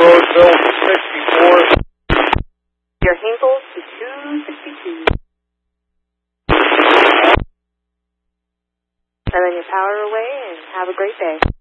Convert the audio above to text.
Roseville to 64. Your Hazel to 262. And then you power away and have a great day.